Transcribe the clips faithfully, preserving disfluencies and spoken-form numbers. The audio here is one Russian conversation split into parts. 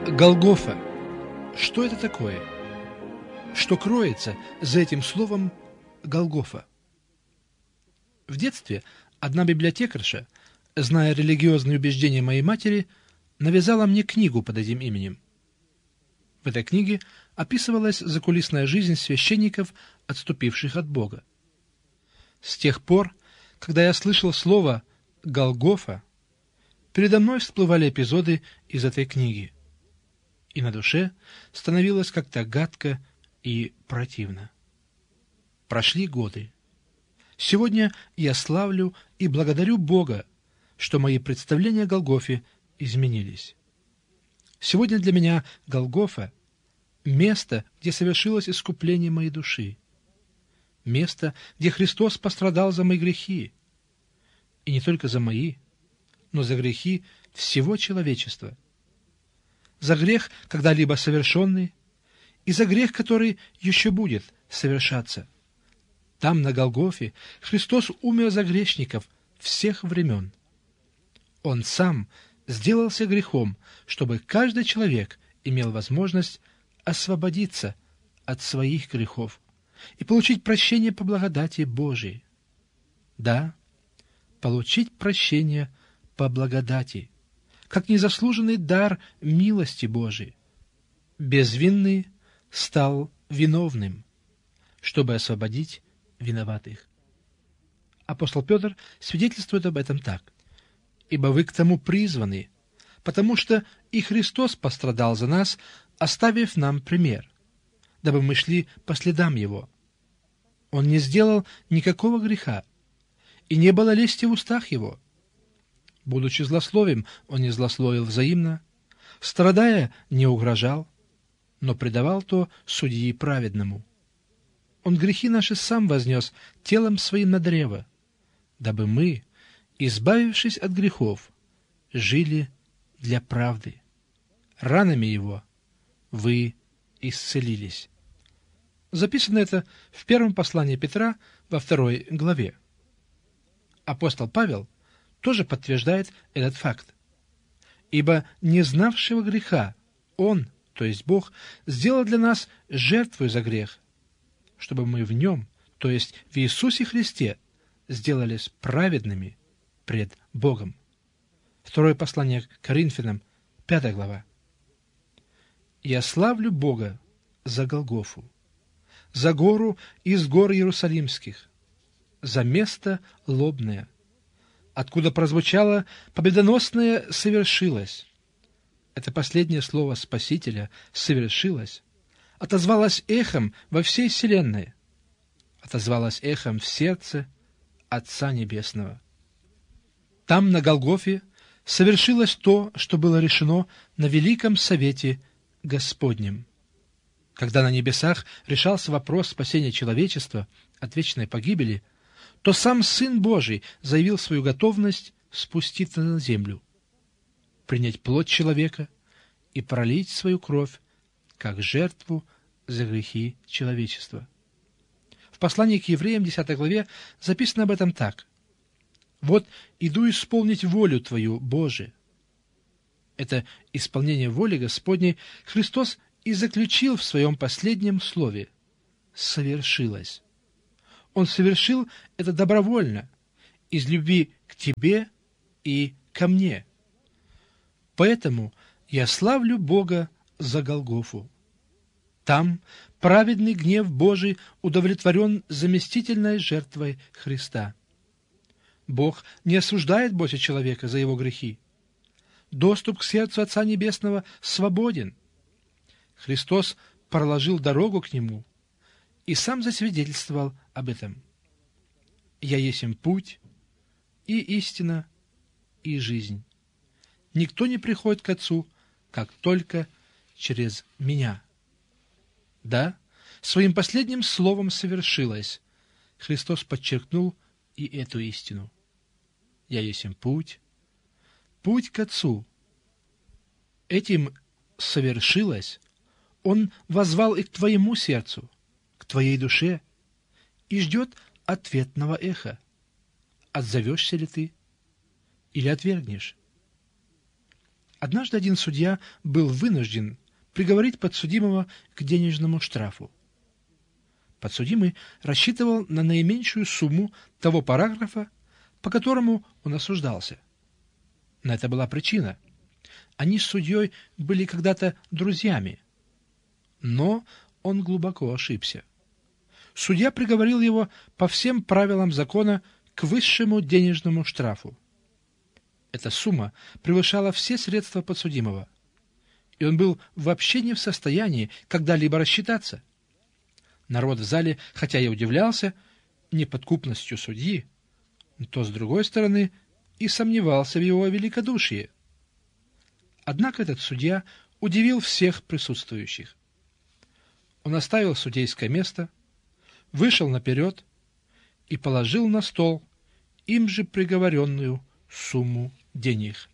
Голгофа. Что это такое? Что кроется за этим словом Голгофа? В детстве одна библиотекарша, зная религиозные убеждения моей матери, навязала мне книгу под этим именем. В этой книге описывалась закулисная жизнь священников, отступивших от Бога. С тех пор, когда я слышал слово «Голгофа», передо мной всплывали эпизоды из этой книги, и на душе становилось как-то гадко и противно. Прошли годы. Сегодня я славлю и благодарю Бога, что мои представления о Голгофе изменились. Сегодня для меня Голгофа — место, где совершилось искупление моей души, место, где Христос пострадал за мои грехи, и не только за мои, но за грехи всего человечества, за грех, когда-либо совершенный, и за грех, который еще будет совершаться. Там, на Голгофе, Христос умер за грешников всех времен. Он сам сделался грехом, чтобы каждый человек имел возможность освободиться от своих грехов и получить прощение по благодати Божией. Да, получить прощение по благодати, как незаслуженный дар милости Божией. Безвинный стал виновным, чтобы освободить виноватых. Апостол Петр свидетельствует об этом так: «Ибо вы к тому призваны, потому что и Христос пострадал за нас, оставив нам пример, дабы мы шли по следам Его. Он не сделал никакого греха, и не было лести в устах Его. Будучи злословием, Он не злословил взаимно, страдая, не угрожал, но предавал то судьи праведному. Он грехи наши сам вознес телом Своим на древо, дабы мы, избавившись от грехов, жили для правды. Ранами Его вы исцелились». Записано это в первом послании Петра во второй главе. Апостол Павел тоже подтверждает этот факт. «Ибо не знавшего греха Он, то есть Бог, сделал для нас жертву за грех, чтобы мы в Нем, то есть в Иисусе Христе, сделались праведными пред Богом». Второе послание к Коринфянам, пятая глава. «Я славлю Бога за Голгофу, за гору из гор Иерусалимских, за место лобное, откуда прозвучало победоносное «совершилось». Это последнее слово Спасителя «совершилось» отозвалось эхом во всей вселенной, отозвалось эхом в сердце Отца Небесного. Там, на Голгофе, совершилось то, что было решено на Великом Совете Господнем. Когда на небесах решался вопрос спасения человечества от вечной погибели, то сам Сын Божий заявил свою готовность спуститься на землю, принять плоть человека и пролить свою кровь как жертву за грехи человечества. В послании к евреям, десятой главе, записано об этом так: «Вот иду исполнить волю Твою, Боже». Это исполнение воли Господней Христос и заключил в своем последнем слове «совершилось». Он совершил это добровольно, из любви к тебе и ко мне. Поэтому я славлю Бога за Голгофу. Там праведный гнев Божий удовлетворен заместительной жертвой Христа. Бог не осуждает больше человека за его грехи. Доступ к сердцу Отца Небесного свободен. Христос проложил дорогу к Нему и Сам засвидетельствовал об этом. «Я есмь путь, и истина, и жизнь. Никто не приходит к Отцу, как только через Меня». Да, своим последним словом совершилось. Христос подчеркнул и эту истину. «Я есмь путь, путь к Отцу». Этим совершилось. Он воззвал и к твоему сердцу, к твоей душе, и ждет ответного эха. Отзовешься ли ты или отвергнешь? Однажды один судья был вынужден приговорить подсудимого к денежному штрафу. Подсудимый рассчитывал на наименьшую сумму того параграфа, по которому он осуждался. На это была причина. Они с судьей были когда-то друзьями, но он глубоко ошибся. Судья приговорил его по всем правилам закона к высшему денежному штрафу. Эта сумма превышала все средства подсудимого, и он был вообще не в состоянии когда-либо рассчитаться. Народ в зале, хотя и удивлялся неподкупностью судьи, то, с другой стороны, и сомневался в его великодушии. Однако этот судья удивил всех присутствующих. Он оставил судейское место, вышел наперед и положил на стол им же приговоренную сумму денег.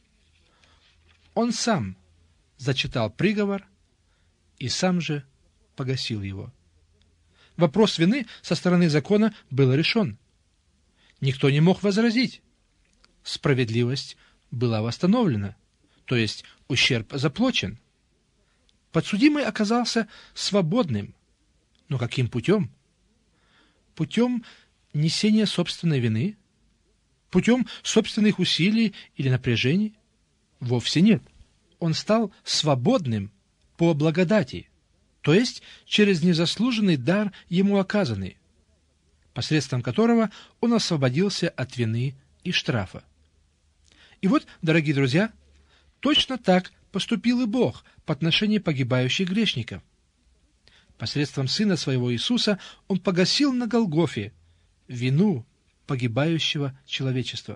Он сам зачитал приговор и сам же погасил его. Вопрос вины со стороны закона был решен. Никто не мог возразить. Справедливость была восстановлена, то есть ущерб заплачен. Подсудимый оказался свободным. Но каким путем? Путем несения собственной вины? Путем собственных усилий или напряжений? Вовсе нет. Он стал свободным по благодати, то есть через незаслуженный дар ему оказанный, посредством которого он освободился от вины и штрафа. И вот, дорогие друзья, точно так поступил и Бог по отношению погибающих грешников. Посредством Сына Своего Иисуса Он погасил на Голгофе вину погибающего человечества.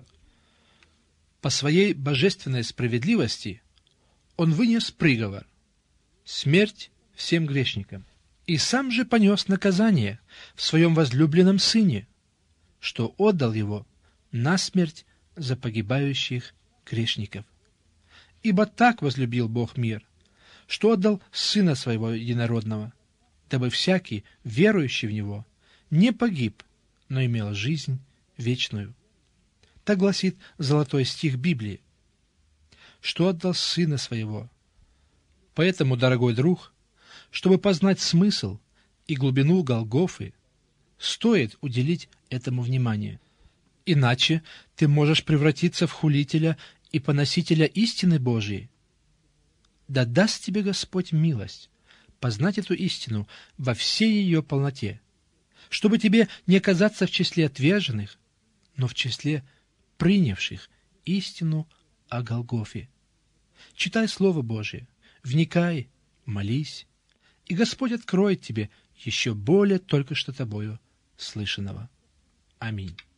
По Своей божественной справедливости Он вынес приговор – смерть всем грешникам, и Сам же понес наказание в Своем возлюбленном Сыне, что отдал Его на смерть за погибающих грешников. Ибо так возлюбил Бог мир, что отдал Сына Своего Единородного, дабы всякий, верующий в Него, не погиб, но имел жизнь вечную. Так гласит золотой стих Библии, что отдал Сына Своего. Поэтому, дорогой друг, чтобы познать смысл и глубину Голгофы, стоит уделить этому внимание. Иначе ты можешь превратиться в хулителя и поносителя истины Божией. Да даст тебе Господь милость познать эту истину во всей ее полноте, чтобы тебе не оказаться в числе отверженных, но в числе принявших истину о Голгофе. Читай Слово Божие, вникай, молись, и Господь откроет тебе еще более только что тобою слышанного. Аминь.